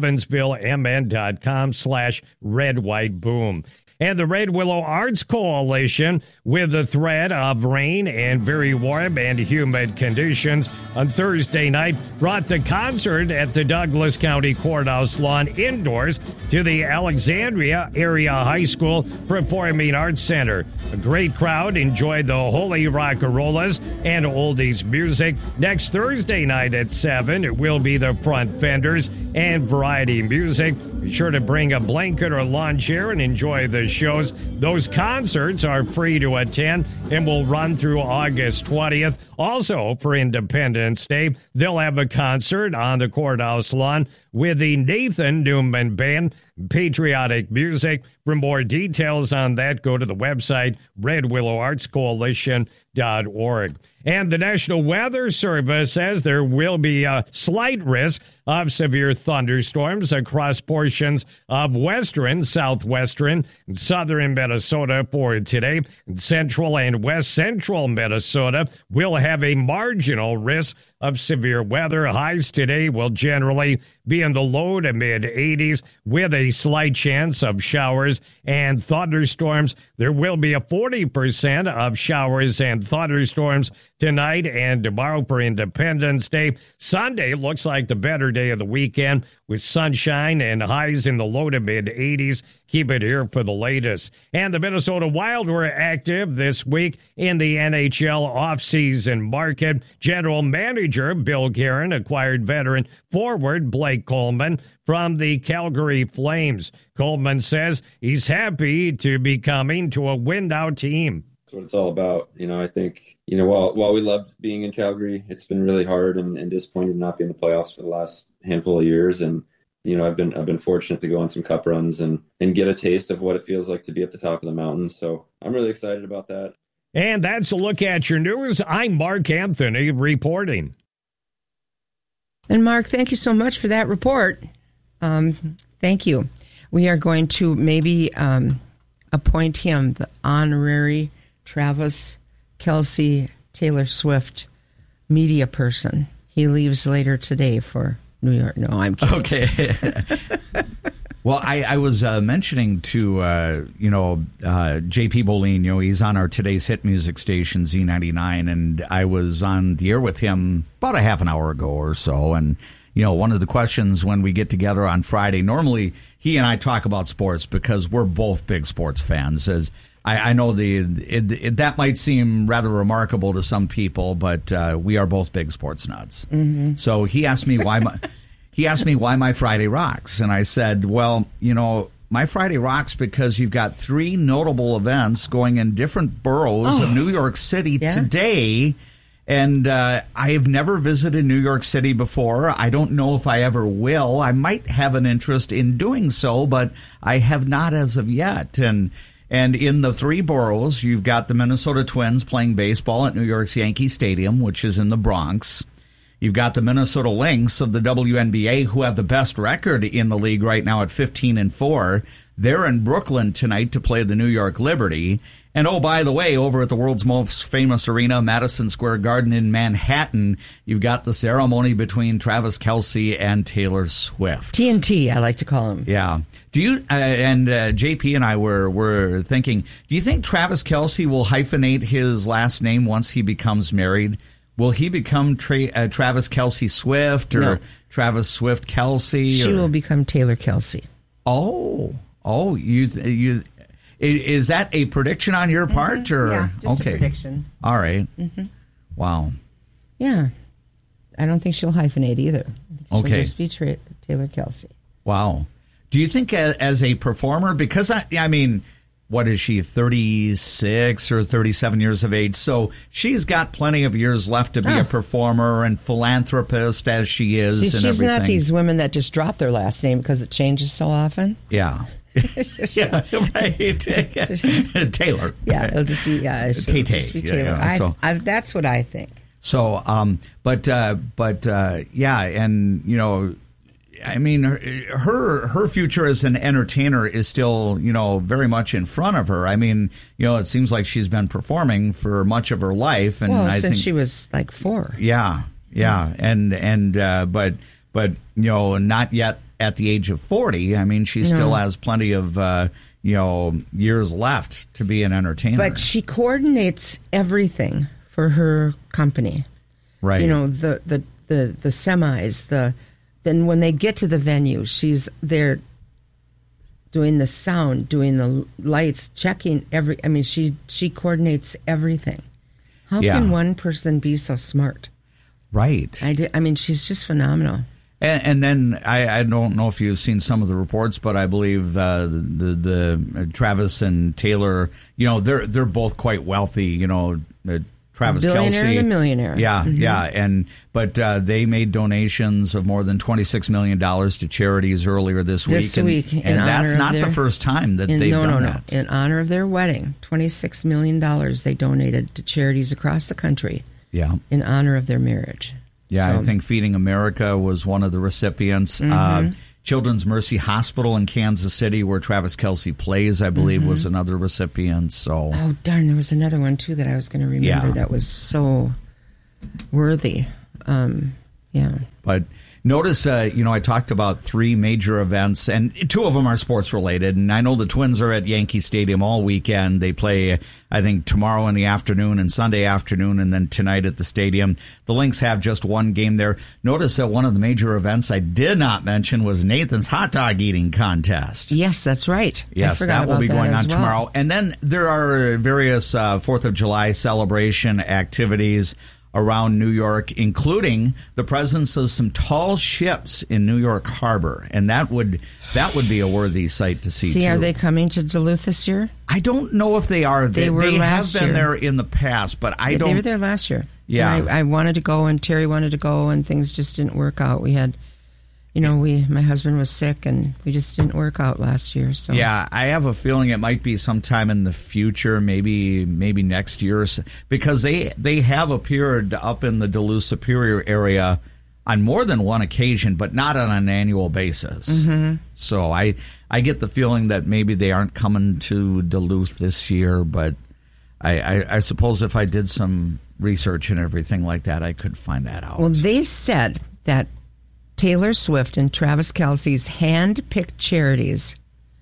evansvillemn.com slash red white boom. And the Red Willow Arts Coalition, with the threat of rain and very warm and humid conditions on Thursday night, brought the concert at the Douglas County Courthouse lawn indoors to the Alexandria Area High School Performing Arts Center. A great crowd enjoyed the Holy Rockarollas and oldies music. Next Thursday night at seven, it will be the Front Fenders and variety music. Be sure to bring a blanket or lawn chair and enjoy the shows. Those concerts are free to attend and will run through August twentieth. Also, for Independence Day, they'll have a concert on the courthouse lawn with the Nathan Newman Band, patriotic music. For more details on that, go to the website red willow arts coalition dot org. And the National Weather Service says there will be a slight risk of severe thunderstorms across portions of western, southwestern, and southern Minnesota for today. Central and west central Minnesota will have a marginal risk of severe weather. Highs today will generally be in the low to mid eighties with a slight chance of showers and thunderstorms. There will be a forty percent of showers and thunderstorms tonight and tomorrow for Independence Day. Sunday looks like the better day of the weekend with sunshine and highs in the low to mid eighties. Keep it here for the latest. And the Minnesota Wild were active this week in the N H L offseason market. General Manager Bill Guerin acquired veteran forward Blake Coleman from the Calgary Flames. Coleman says he's happy to be coming to a win-now team. That's what it's all about. You know, I think, you know, while while we loved being in Calgary, it's been really hard and, and disappointing to not be in the playoffs for the last handful of years. And, you know, I've been I've been fortunate to go on some cup runs and, and get a taste of what it feels like to be at the top of the mountain. So I'm really excited about that. And that's a look at your news. I'm Mark Anthony reporting. And Mark, thank you so much for that report. Um, thank you. We are going to maybe um, appoint him the honorary Travis Kelce Taylor Swift media person. He leaves later today for New York. No, I'm kidding. Okay. Well, I, I was uh, mentioning to, uh, you know, uh, J P Bolin, you know, he's on our Today's Hit music station, Z ninety-nine, and I was on the air with him about a half an hour ago or so, and, you know, one of the questions when we get together on Friday, normally he and I talk about sports because we're both big sports fans, as I, I know the it, it, that might seem rather remarkable to some people, but uh, we are both big sports nuts. Mm-hmm. So he asked me why my he asked me why my Friday rocks, and I said, well, you know, my Friday rocks because you've got three notable events going in different boroughs oh. of New York City yeah. today. And uh, I have never visited New York City before. I don't know if I ever will. I might have an interest in doing so, but I have not as of yet. And And in the three boroughs, you've got the Minnesota Twins playing baseball at New York's Yankee Stadium, which is in the Bronx. You've got the Minnesota Lynx of the W N B A, who have the best record in the league right now at fifteen and four. They're in Brooklyn tonight to play the New York Liberty. And, oh, by the way, over at the world's most famous arena, Madison Square Garden in Manhattan, you've got the ceremony between Travis Kelce and Taylor Swift. T N T, I like to call him. Yeah. Do you uh, and uh, J P and I were were thinking, do you think Travis Kelce will hyphenate his last name once he becomes married? Will he become tra- uh, Travis Kelce Swift or No. Travis Swift Kelce? She or? will become Taylor Kelce. Oh, oh, you you. Is that a prediction on your part, Mm-hmm. or yeah, just okay? a prediction. All right. Mm-hmm. Wow. Yeah, I don't think she'll hyphenate either. She'll Okay. just be tra- Taylor Kelce. Wow. Do you think as, as a performer, because I, I mean, what is she, thirty-six or thirty-seven years of age? So she's got plenty of years left to be Oh. a performer and philanthropist as she is. See, and she's everything. not these women that just drop their last name because it changes so often. Yeah. yeah, right. Taylor. Yeah, it'll just be yeah, it'll Tay-Tay. just be Yeah, Taylor. yeah, I, so- I, that's what I think. So, um, but, uh, but, uh, yeah, and, you know, I mean, her, her her future as an entertainer is still, you know, very much in front of her. I mean, you know, it seems like she's been performing for much of her life, and well, I since think she was like four. yeah, yeah, and and uh, but but you know, not yet at the age of forty. I mean, she No. still has plenty of uh, you know years left to be an entertainer. But she coordinates everything for her company. Right. You know, the the the, the semis, the then when they get to the venue, she's there doing the sound, doing the lights, checking every I mean, she she coordinates everything. How Yeah. can one person be so smart? Right. I, did, I mean, she's just phenomenal. And, and then I, I don't know if you've seen some of the reports, but I believe uh, the the uh, Travis and Taylor, you know, they're they're both quite wealthy. You know, uh, Travis billionaire Kelce, and a millionaire. Yeah, Mm-hmm. yeah, and but uh, they made donations of more than twenty-six million dollars to charities earlier this week. This and, week, in and honor that's of not their- the first time that in, they've no, done no, that. No. In honor of their wedding, twenty-six million dollars they donated to charities across the country. Yeah, in honor of their marriage. Yeah, So- I think Feeding America was one of the recipients. Mhm. Uh, Children's Mercy Hospital in Kansas City, where Travis Kelce plays, I believe, Mhm. was another recipient. So, Oh, darn, there was another one, too, that I was going to remember Yeah. that was so worthy. Um, yeah. but notice, uh, you know, I talked about three major events, and two of them are sports related. And I know the Twins are at Yankee Stadium all weekend. They play, I think, tomorrow in the afternoon and Sunday afternoon, and then tonight at the stadium. The Lynx have just one game there. Notice that one of the major events I did not mention was Nathan's hot dog eating contest. Yes, that's right. I Yes, forgot that will about be going as on well. tomorrow. And then there are various uh, fourth of July celebration activities around New York, including the presence of some tall ships in New York Harbor. And that would that would be a worthy sight to see, See, too. are they coming to Duluth this year? I don't know if they are. They They, were they last have been year. there in the past, but I They- don't... They were there last year. Yeah. And I, I wanted to go, and Terry wanted to go, and things just didn't work out. We had, you know, we my husband was sick, and we just didn't work out last year. So Yeah, I have a feeling it might be sometime in the future, maybe maybe next year, or so, because they they have appeared up in the Duluth Superior area on more than one occasion, but not on an annual basis. Mhm. So I I get the feeling that maybe they aren't coming to Duluth this year, but I, I, I suppose if I did some research and everything like that, I could find that out. Well, they said that Taylor Swift and Travis Kelce's hand-picked charities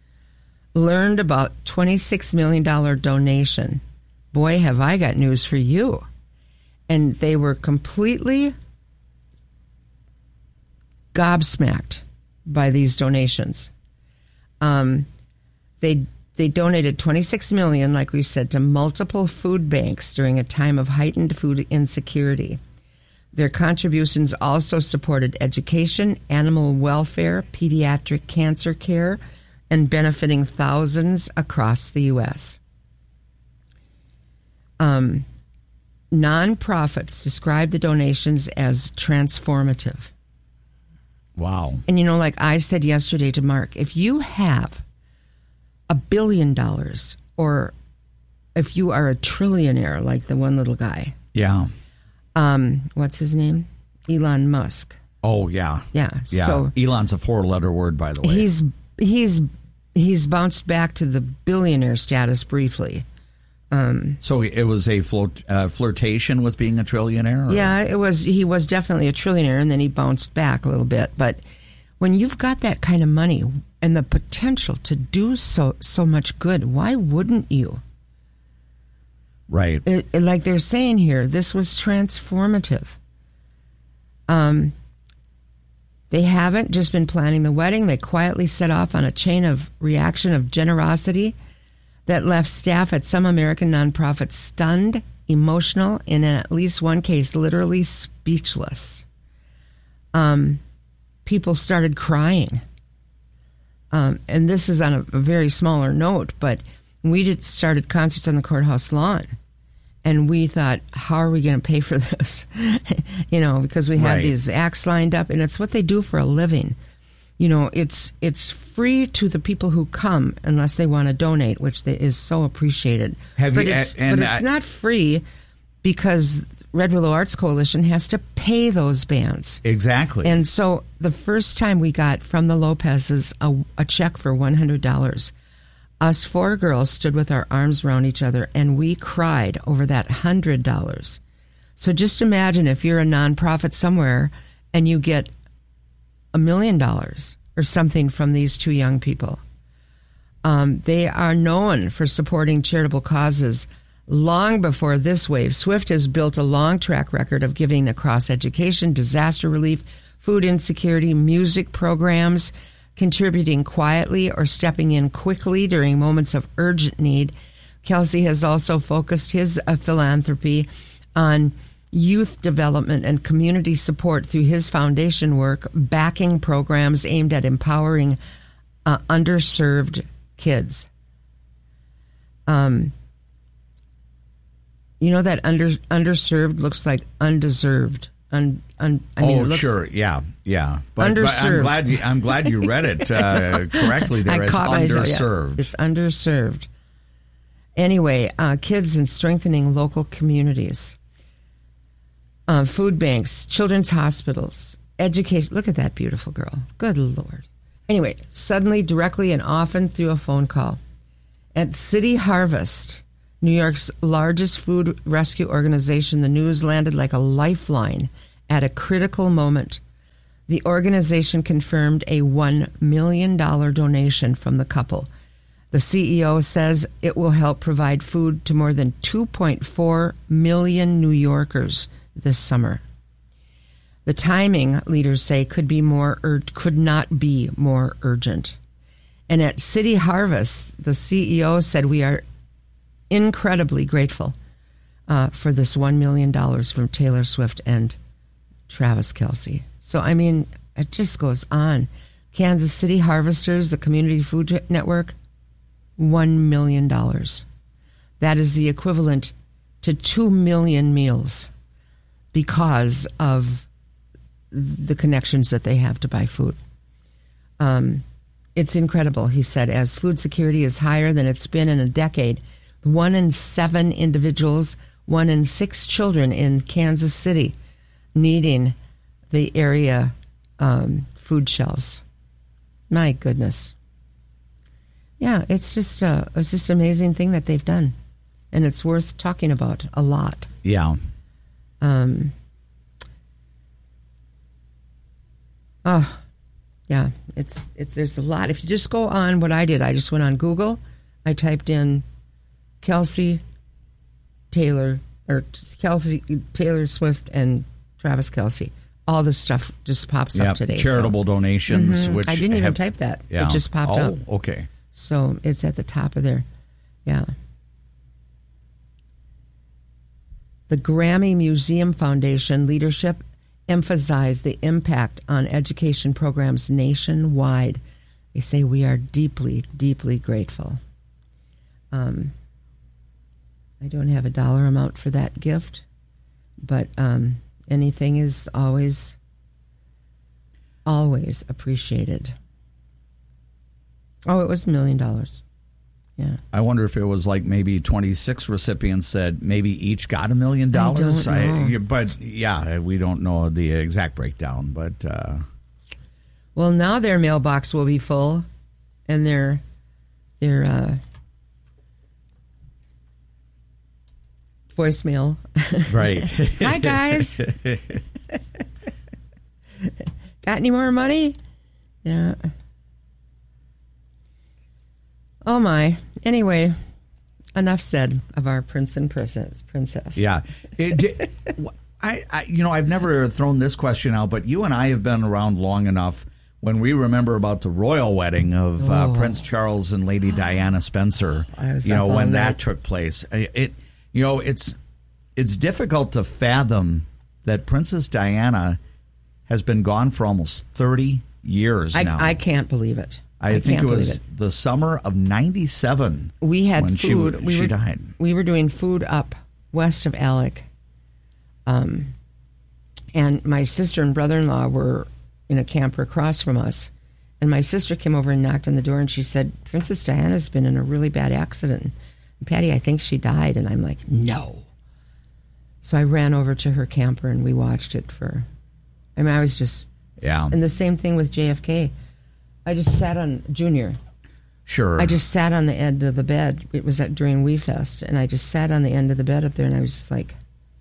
learned about twenty-six million dollars donation. Boy, have I got news for you. And they were completely gobsmacked by these donations. Um, they they donated twenty-six million dollars, like we said, to multiple food banks during a time of heightened food insecurity. Their contributions also supported education, animal welfare, pediatric cancer care, and benefiting thousands across the U S. Um, nonprofits describe the donations as transformative. Wow. And, you know, like I said yesterday to Mark, if you have a billion dollars, or if you are a trillionaire like the one little guy, Yeah. um, what's his name? Elon Musk. Oh, yeah. Yeah. Yeah. So Elon's a four-letter word, by the way. he's he's he's bounced back to the billionaire status briefly. Um, So it was a float, uh, flirtation with being a trillionaire? or- yeah, it was. He was definitely a trillionaire, and then he bounced back a little bit. But when you've got that kind of money and the potential to do so so much good, why wouldn't you? Right. It, it- like they're saying here, this was transformative. Um, they haven't just been planning the wedding. They quietly set off on a chain of reaction of generosity that left staff at some American nonprofits stunned, emotional, and in at least one case, literally speechless. Um, people started crying. Um, and this is on a, a very smaller note, but we did started concerts on the courthouse lawn. And we thought, how are we going to pay for this? you know, because we have Right. these acts lined up, and it's what they do for a living. You know, it's it's free to the people who come unless they want to donate, which they, is so appreciated. Have but you- it's, and but it's I- not free because Red Willow Arts Coalition has to pay those bands. Exactly. And so the first time we got from the Lopez's a, a check for one hundred dollars, us four girls stood with our arms around each other and we cried over that one hundred dollars. So just imagine if you're a nonprofit somewhere and you get a million dollars or something from these two young people. Um, they are known for supporting charitable causes. Long before this wave, Swift has built a long track record of giving across education, disaster relief, food insecurity, music programs, contributing quietly or stepping in quickly during moments of urgent need. Kelce has also focused his uh, philanthropy on youth development and community support through his foundation work, backing programs aimed at empowering uh, underserved kids. Um, you know that under underserved looks like undeserved. Un, un, I mean, oh, it looks sure, yeah, yeah. But, underserved. But I'm glad you, I'm glad you read it uh, correctly. There, I it's caught myself, yeah. underserved. It's underserved. Anyway, uh, kids and strengthening local communities, uh, food banks, children's hospitals, education. Look at that beautiful girl. Good Lord. Anyway, suddenly, directly, and often through a phone call. At City Harvest, New York's largest food rescue organization, the news landed like a lifeline at a critical moment. The organization confirmed a one million dollars donation from the couple. The C E O says it will help provide food to more than two point four million New Yorkers this summer. The timing, leaders say, could be more ur- could not be more urgent. And at City Harvest, the C E O said, we are incredibly grateful uh, for this one million dollars from Taylor Swift and Travis Kelce. So, I mean, it just goes on. Kansas City Harvesters, the Community Food Network, one million dollars. That is the equivalent to two million meals because of the connections that they have to buy food. Um, it's incredible, he said, as food security is higher than it's been in a decade. One in seven individuals, one in six children in Kansas City needing the area um, food shelves. My goodness. Yeah, it's just a, it's just an amazing thing that they've done. And it's worth talking about a lot. Yeah. Um. Oh, yeah. It's it's there's a lot. If you just go on what I did, I just went on Google. I typed in Kelce, Taylor, or Kelce, Taylor Swift, and Travis Kelce. All this stuff just pops yep. up today. Charitable so. donations, Mm-hmm. which I didn't even have, type that. Yeah. It just popped oh, up. Oh, okay. So it's at the top of there. Yeah. The Grammy Museum Foundation leadership emphasized the impact on education programs nationwide. They say we are deeply, deeply grateful. Um, I don't have a dollar amount for that gift, but um, anything is always, always appreciated. Oh, it was a million dollars. Yeah. I wonder if it was like maybe twenty-six recipients said maybe each got a million dollars. I don't know. But yeah, we don't know the exact breakdown. But uh, well, now their mailbox will be full, and their their uh, voicemail. Right. Hi guys. Got any more money? Yeah. Oh my. Anyway, enough said of our prince and princess. Princess. Yeah. It, I, I, you know, I've never thrown this question out, but you and I have been around long enough when we remember about the royal wedding of uh, Oh. Prince Charles and Lady Diana Spencer. I was You know, up all when that night. took place. It, you know, it's it's difficult to fathom that Princess Diana has been gone for almost thirty years I, now. I can't believe it. I, think can't it was believe the summer of ninety-seven. We had when food. She, we she were, died. We were doing food up west of Alec. Um, and my sister and brother-in-law were in a camper across from us. And my sister came over and knocked on the door, and she said, Princess Diana's been in a really bad accident. And Patty, I think she died. And I'm like, no. So I ran over to her camper, and we watched it for, I mean, I was just, Yeah. and the same thing with J F K. I just sat on, Junior. Sure. I just sat on the end of the bed. It was at, during We Fest, and I just sat on the end of the bed up there, and I was just like,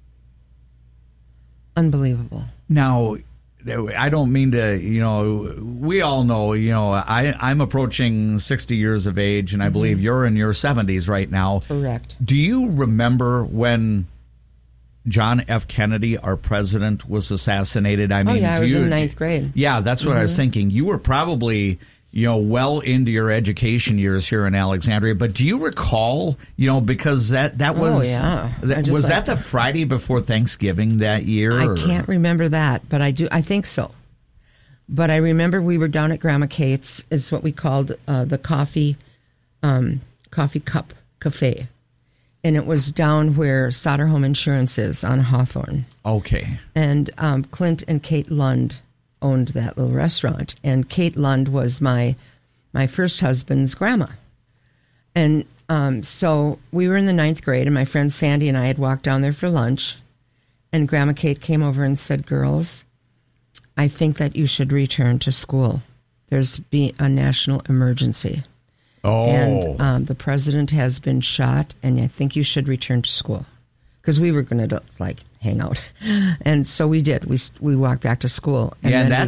unbelievable. Now, I don't mean to, you know, we all know, you know, I, I'm approaching sixty years of age, and I Mm-hmm. believe you're in your seventies right now. Correct. Do you remember when John F. Kennedy, our president, was assassinated? I mean, oh, yeah, I do was you, in ninth grade. Yeah, that's what I was Mhm. thinking. You were probably you know, well into your education years here in Alexandria. But do you recall, you know, because that, that was, oh, yeah. that, was like, that the Friday before Thanksgiving that year? I or? can't remember that, but I do. I think so. But I remember we were down at Grandma Kate's, is what we called uh, the coffee, um, coffee cup cafe. And it was down where Sutter Home Insurance is on Hawthorne. Okay. And um, Clint and Kate Lund owned that little restaurant. And Kate Lund was my my first husband's grandma. And um, so we were in the ninth grade, and my friend Sandy and I had walked down there for lunch. And Grandma Kate came over and said, "Girls, I think that you should return to school. There's been a national emergency. Oh. And um, the president has been shot, and I think you should return to school." Because we were going to, like, hang out. And so we did. We we walked back to school. And yeah, then that's